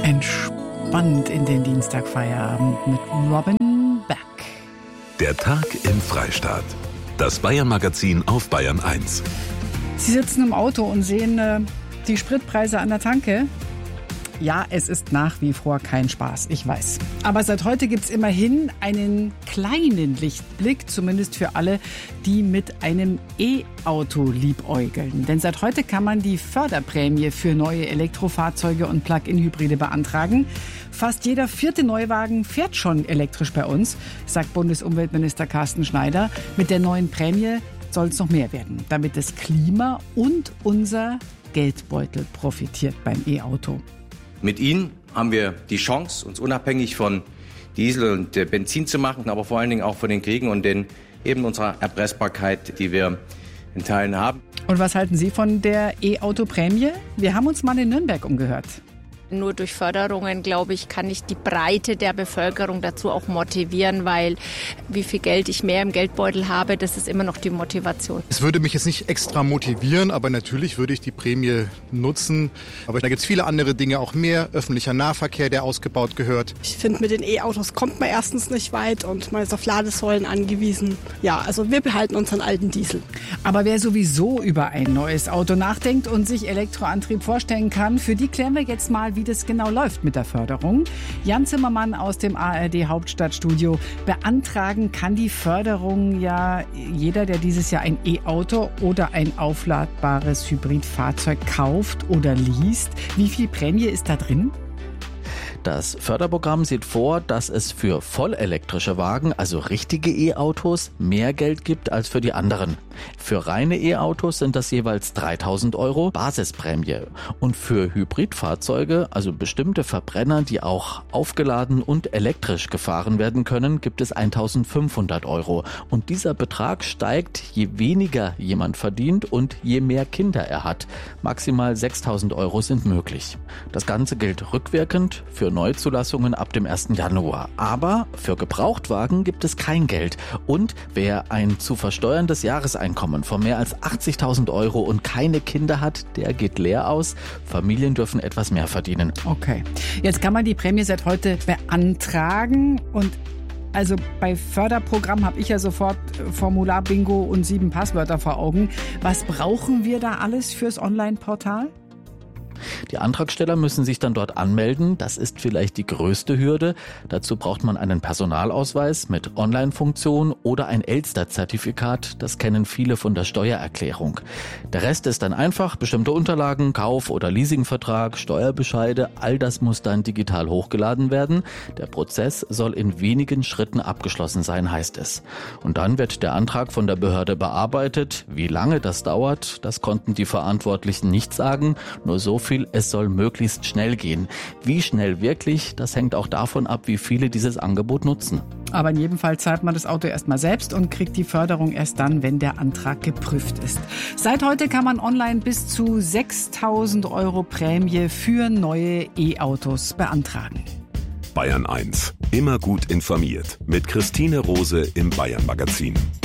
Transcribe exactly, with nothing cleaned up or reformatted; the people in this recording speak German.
Entspannt in den Dienstagfeierabend mit Robin Beck. Der Tag im Freistaat. Das Bayern-Magazin auf Bayern eins. Sie sitzen im Auto und sehen äh, die Spritpreise an der Tanke. Ja, es ist nach wie vor kein Spaß, ich weiß. Aber seit heute gibt's immerhin einen kleinen Lichtblick, zumindest für alle, die mit einem E-Auto liebäugeln. Denn seit heute kann man die Förderprämie für neue Elektrofahrzeuge und Plug-in-Hybride beantragen. Fast jeder vierte Neuwagen fährt schon elektrisch bei uns, sagt Bundesumweltminister Carsten Schneider. Mit der neuen Prämie soll es noch mehr werden, damit das Klima und unser Geldbeutel profitiert beim E-Auto. Mit ihnen haben wir die Chance, uns unabhängig von Diesel und Benzin zu machen, aber vor allen Dingen auch von den Kriegen und den eben unserer Erpressbarkeit, die wir in Teilen haben. Und was halten Sie von der E-Auto-Prämie? Wir haben uns mal in Nürnberg umgehört. Nur durch Förderungen, glaube ich, kann ich die Breite der Bevölkerung dazu auch motivieren, weil wie viel Geld ich mehr im Geldbeutel habe, das ist immer noch die Motivation. Es würde mich jetzt nicht extra motivieren, aber natürlich würde ich die Prämie nutzen. Aber da gibt es viele andere Dinge, auch mehr öffentlicher Nahverkehr, der ausgebaut gehört. Ich finde, mit den E-Autos kommt man erstens nicht weit und man ist auf Ladesäulen angewiesen. Ja, also wir behalten unseren alten Diesel. Aber wer sowieso über ein neues Auto nachdenkt und sich Elektroantrieb vorstellen kann, für die klären wir jetzt mal, wie das genau läuft mit der Förderung. Jan Zimmermann aus dem A R D Hauptstadtstudio. Beantragen kann die Förderung ja jeder, der dieses Jahr ein E-Auto oder ein aufladbares Hybridfahrzeug kauft oder liest. Wie viel Prämie ist da drin? Das Förderprogramm sieht vor, dass es für vollelektrische Wagen, also richtige E-Autos, mehr Geld gibt als für die anderen. Für reine E-Autos sind das jeweils dreitausend Euro Basisprämie. Und für Hybridfahrzeuge, also bestimmte Verbrenner, die auch aufgeladen und elektrisch gefahren werden können, gibt es eintausendfünfhundert Euro. Und dieser Betrag steigt, je weniger jemand verdient und je mehr Kinder er hat. Maximal sechstausend Euro sind möglich. Das Ganze gilt rückwirkend für Neuzulassungen ab dem ersten Januar. Aber für Gebrauchtwagen gibt es kein Geld. Und wer ein zu versteuerndes Jahreseinkommen von mehr als achtzigtausend Euro und keine Kinder hat, der geht leer aus. Familien dürfen etwas mehr verdienen. Okay, jetzt kann man die Prämie seit heute beantragen und also bei Förderprogramm habe ich ja sofort Formular-Bingo und sieben Passwörter vor Augen. Was brauchen wir da alles fürs Online-Portal? Die Antragsteller müssen sich dann dort anmelden. Das ist vielleicht die größte Hürde. Dazu braucht man einen Personalausweis mit Online-Funktion oder ein Elster-Zertifikat. Das kennen viele von der Steuererklärung. Der Rest ist dann einfach bestimmte Unterlagen, Kauf- oder Leasingvertrag, Steuerbescheide. All das muss dann digital hochgeladen werden. Der Prozess soll in wenigen Schritten abgeschlossen sein, heißt es. Und dann wird der Antrag von der Behörde bearbeitet. Wie lange das dauert, das konnten die Verantwortlichen nicht sagen. Nur so viel, es soll möglichst schnell gehen. Wie schnell wirklich, das hängt auch davon ab, wie viele dieses Angebot nutzen. Aber in jedem Fall zahlt man das Auto erstmal selbst und kriegt die Förderung erst dann, wenn der Antrag geprüft ist. Seit heute kann man online bis zu sechstausend Euro Prämie für neue E-Autos beantragen. Bayern eins. Immer gut informiert. Mit Christine Rose im Bayern-Magazin.